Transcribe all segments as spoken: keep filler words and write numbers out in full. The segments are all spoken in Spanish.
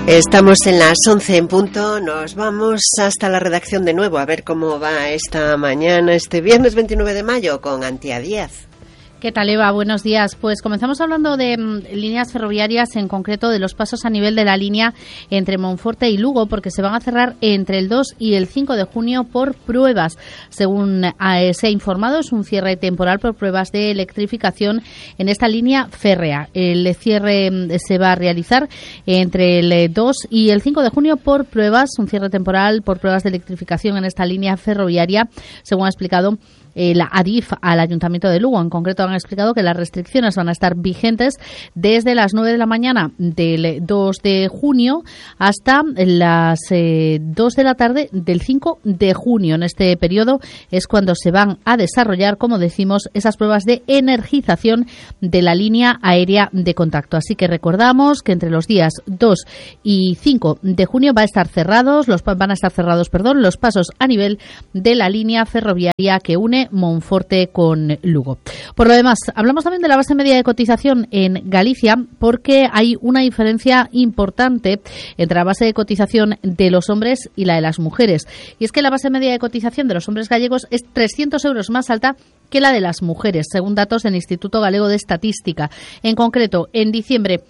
Estamos en las once en punto, nos vamos hasta la redacción de nuevo a ver cómo va esta mañana, este viernes veintinueve de mayo, con Antía Díaz. ¿Qué tal, Eva? Buenos días. Pues comenzamos hablando de mm, líneas ferroviarias, en concreto de los pasos a nivel de la línea entre Monforte y Lugo, porque se van a cerrar entre el dos y el cinco de junio por pruebas. Según eh, se ha informado, es un cierre temporal por pruebas de electrificación en esta línea férrea. El cierre mm, se va a realizar entre el dos y el cinco de junio por pruebas, un cierre temporal por pruebas de electrificación en esta línea ferroviaria, según ha explicado la Adif al Ayuntamiento de Lugo. En concreto han explicado que las restricciones van a estar vigentes desde las nueve de la mañana del dos de junio hasta las eh, dos de la tarde del cinco de junio. En este periodo es cuando se van a desarrollar, como decimos, esas pruebas de energización de la línea aérea de contacto. Así que recordamos que entre los días dos y cinco de junio va a estar cerrados, los van a estar cerrados, perdón, los pasos a nivel de la línea ferroviaria que une Monforte con Lugo. Por lo demás, hablamos también de la base media de cotización en Galicia, porque hay una diferencia importante entre la base de cotización de los hombres y la de las mujeres. Y es que la base media de cotización de los hombres gallegos es trescientos euros más alta que la de las mujeres, según datos del Instituto Galego de Estadística. En concreto, en diciembre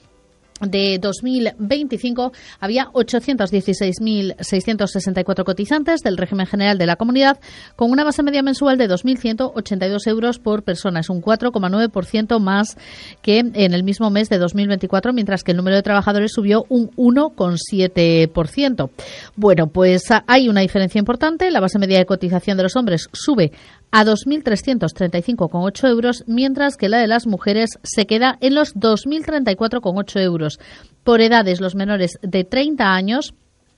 de dos mil veinticinco había ochocientos dieciséis mil seiscientos sesenta y cuatro cotizantes del régimen general de la comunidad, con una base media mensual de dos mil ciento ochenta y dos euros por persona. Es un cuatro coma nueve por ciento más que en el mismo mes de dos mil veinticuatro, mientras que el número de trabajadores subió un uno coma siete por ciento. Bueno, pues hay una diferencia importante. La base media de cotización de los hombres sube a dos mil trescientos treinta y cinco coma ocho euros, mientras que la de las mujeres se queda en los dos mil treinta y cuatro coma ocho euros. Por edades, los menores de treinta años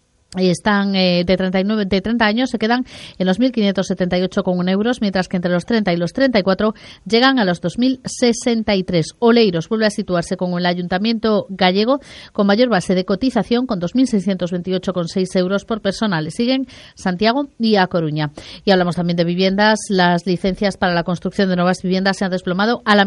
están eh, de treinta y nueve, de treinta años se quedan en los mil quinientos setenta y ocho coma uno euros, mientras que entre los treinta y los treinta y cuatro llegan a los dos mil sesenta y tres. Oleiros vuelve a situarse como el ayuntamiento gallego con mayor base de cotización, con dos mil seiscientos veintiocho coma seis euros por persona. Le siguen Santiago y A Coruña. Y hablamos también de viviendas. Las licencias para la construcción de nuevas viviendas se han desplomado a la